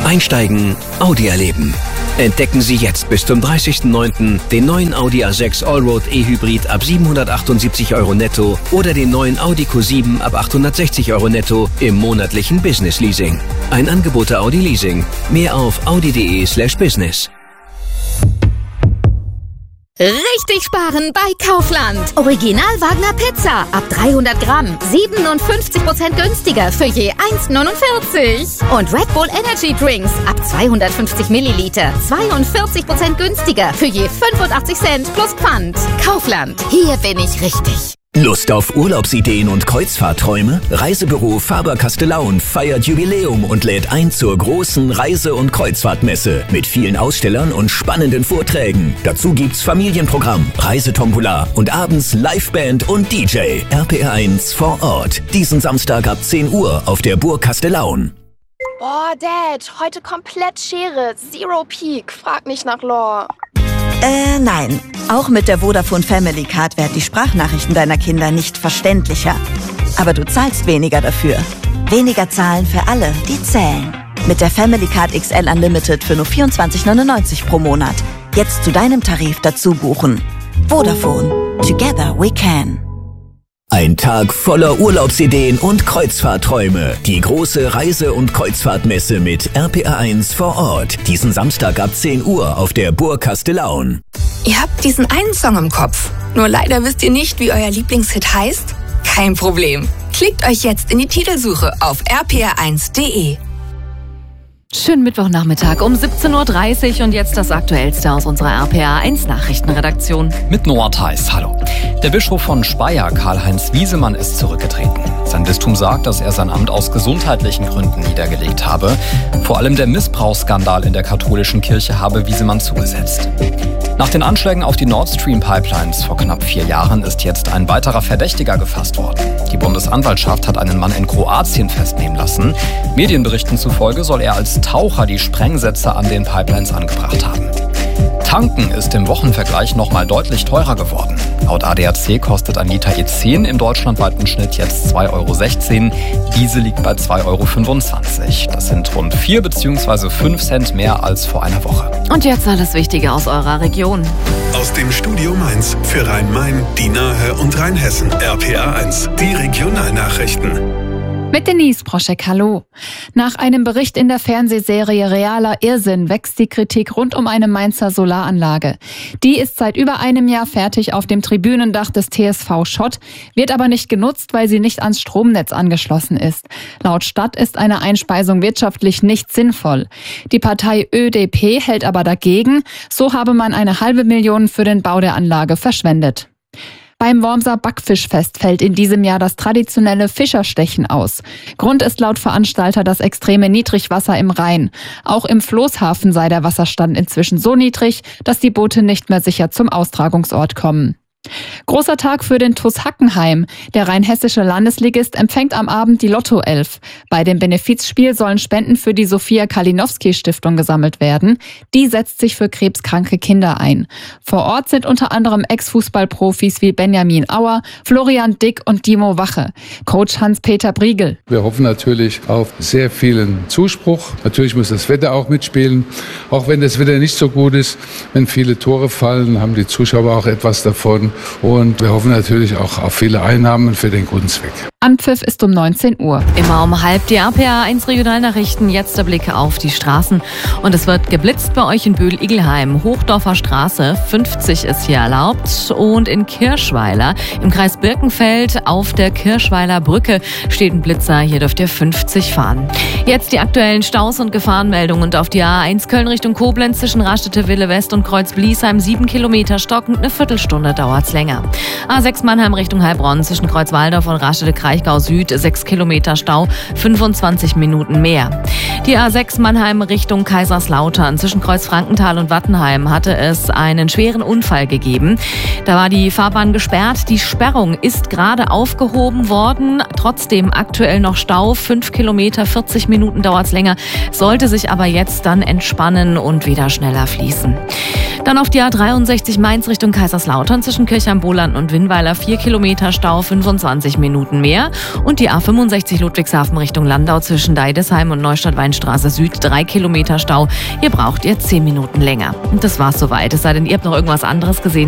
Einsteigen, Audi erleben. Entdecken Sie jetzt bis zum 30.09. den neuen Audi A6 Allroad E-Hybrid ab 778 € netto oder den neuen Audi Q7 ab 860 € netto im monatlichen Business Leasing. Ein Angebot der Audi Leasing. Mehr auf audi.de/business. Richtig sparen bei Kaufland. Original Wagner Pizza ab 300 Gramm. 57% günstiger für je 1,49. Und Red Bull Energy Drinks ab 250 Milliliter. 42% günstiger für je 85 Cent plus Pfand. Kaufland. Hier bin ich richtig. Lust auf Urlaubsideen und Kreuzfahrtträume? Reisebüro Faber-Castellaun feiert Jubiläum und lädt ein zur großen Reise- und Kreuzfahrtmesse mit vielen Ausstellern und spannenden Vorträgen. Dazu gibt's Familienprogramm, Reisetombola und abends Liveband und DJ. RPR1 vor Ort. Diesen Samstag ab 10 Uhr auf der Burg Castellaun. Boah, Dad, heute komplett Schere. Zero Peak. Frag nicht nach Lore. Nein. Auch mit der Vodafone Family Card werden die Sprachnachrichten deiner Kinder nicht verständlicher. Aber du zahlst weniger dafür. Weniger zahlen für alle, die zählen. Mit der Family Card XL Unlimited für nur 24,99 € pro Monat. Jetzt zu deinem Tarif dazu buchen. Vodafone. Together we can. Ein Tag voller Urlaubsideen und Kreuzfahrtträume. Die große Reise- und Kreuzfahrtmesse mit RPR1 vor Ort. Diesen Samstag ab 10 Uhr auf der Burg Castellaun. Ihr habt diesen einen Song im Kopf. Nur leider wisst ihr nicht, wie euer Lieblingshit heißt? Kein Problem. Klickt euch jetzt in die Titelsuche auf rpr1.de. Schönen Mittwochnachmittag um 17:30 Uhr und jetzt das Aktuellste aus unserer RPR1 Nachrichtenredaktion. Mit Noah Theis, hallo. Der Bischof von Speyer, Karl-Heinz Wiesemann, ist zurückgetreten. Sein Bistum sagt, dass er sein Amt aus gesundheitlichen Gründen niedergelegt habe. Vor allem der Missbrauchsskandal in der katholischen Kirche habe Wiesemann zugesetzt. Nach den Anschlägen auf die Nord Stream Pipelines vor knapp 4 Jahren ist jetzt ein weiterer Verdächtiger gefasst worden. Die Bundesanwaltschaft hat einen Mann in Kroatien festnehmen lassen. Medienberichten zufolge soll er als Taucher die Sprengsätze an den Pipelines angebracht haben. Tanken ist im Wochenvergleich nochmal deutlich teurer geworden. Laut ADAC kostet ein Liter E10 im deutschlandweiten Schnitt jetzt 2,16 €. Diesel liegt bei 2,25 €. Das sind rund 4 bzw. 5 Cent mehr als vor einer Woche. Und jetzt alles Wichtige aus eurer Region. Aus dem Studio Mainz für Rhein-Main, die Nahe und Rheinhessen. RPR1, die Regionalnachrichten. Mit Denise Proschek, hallo. Nach einem Bericht in der Fernsehserie Realer Irrsinn wächst die Kritik rund um eine Mainzer Solaranlage. Die ist seit über einem Jahr fertig auf dem Tribünendach des TSV Schott, wird aber nicht genutzt, weil sie nicht ans Stromnetz angeschlossen ist. Laut Stadt ist eine Einspeisung wirtschaftlich nicht sinnvoll. Die Partei ÖDP hält aber dagegen, so habe man eine halbe Million für den Bau der Anlage verschwendet. Beim Wormser Backfischfest fällt in diesem Jahr das traditionelle Fischerstechen aus. Grund ist laut Veranstalter das extreme Niedrigwasser im Rhein. Auch im Floßhafen sei der Wasserstand inzwischen so niedrig, dass die Boote nicht mehr sicher zum Austragungsort kommen. Großer Tag für den TuS Hackenheim. Der rheinhessische Landesligist empfängt am Abend die Lotto 11. Bei dem Benefizspiel sollen Spenden für die Sophia Kalinowski Stiftung gesammelt werden. Die setzt sich für krebskranke Kinder ein. Vor Ort sind unter anderem Ex-Fußballprofis wie Benjamin Auer, Florian Dick und Dimo Wache. Coach Hans-Peter Briegel. Wir hoffen natürlich auf sehr vielen Zuspruch. Natürlich muss das Wetter auch mitspielen. Auch wenn das Wetter nicht so gut ist, wenn viele Tore fallen, haben die Zuschauer auch etwas davon. Und wir hoffen natürlich auch auf viele Einnahmen für den guten Zweck. Anpfiff ist um 19 Uhr. Immer um halb die RPR1 Regionalnachrichten. Jetzt der Blick auf die Straßen. Und es wird geblitzt bei euch in Bühl-Igelheim. Hochdorfer Straße, 50 ist hier erlaubt. Und in Kirschweiler im Kreis Birkenfeld auf der Kirschweiler Brücke steht ein Blitzer. Hier dürft ihr 50 fahren. Jetzt die aktuellen Staus und Gefahrenmeldungen. Und auf die A1 Köln Richtung Koblenz zwischen Rastede Wille West und Kreuz Bliesheim 7 Kilometer stockend. Eine Viertelstunde dauert's länger. A6 Mannheim Richtung Heilbronn zwischen Kreuzwaldorf und Rastede Kraichgau Süd 6 Kilometer Stau, 25 Minuten mehr. Die A6 Mannheim Richtung Kaiserslautern zwischen Kreuzfrankenthal und Wattenheim hatte es einen schweren Unfall gegeben. Da war die Fahrbahn gesperrt. Die Sperrung ist gerade aufgehoben worden. Trotzdem aktuell noch Stau, 5 Kilometer, 40 Minuten dauert es länger. Sollte sich aber jetzt dann entspannen und wieder schneller fließen. Dann auf die A63 Mainz Richtung Kaiserslautern zwischen Kirchheim-Bohlanden und Winnweiler 4 Kilometer Stau, 25 Minuten mehr. Und die A65 Ludwigshafen Richtung Landau zwischen Deidesheim und Neustadt-Weinstraße Süd 3 Kilometer Stau. Hier braucht ihr 10 Minuten länger. Und das war's soweit. Es sei denn, ihr habt noch irgendwas anderes gesehen.